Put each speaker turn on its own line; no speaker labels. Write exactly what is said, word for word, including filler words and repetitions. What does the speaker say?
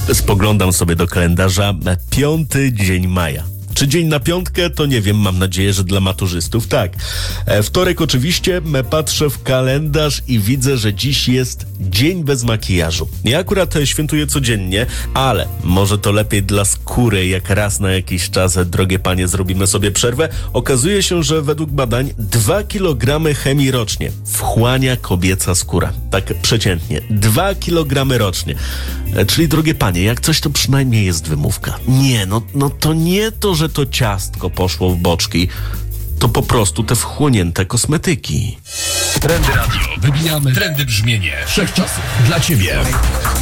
Spoglądam sobie do kalendarza. Piąty dzień maja. Czy dzień na piątkę? To nie wiem, mam nadzieję, że dla maturzystów tak. E, wtorek oczywiście, e, patrzę w kalendarz i widzę, że dziś jest dzień bez makijażu. Ja akurat e, świętuję codziennie, ale może to lepiej dla skóry, jak raz na jakiś czas, e, drogie panie, zrobimy sobie przerwę. Okazuje się, że według badań dwa kilogramy chemii rocznie wchłania kobieca skóra. Tak przeciętnie. dwa kilogramy rocznie. E, czyli, drogie panie, jak coś to przynajmniej jest wymówka. Nie, no, no to nie to, że że to ciastko poszło w boczki, to po prostu te wchłonięte kosmetyki.
Trendy Radio. Wybijamy trendy brzmienie wszechczasów dla Ciebie.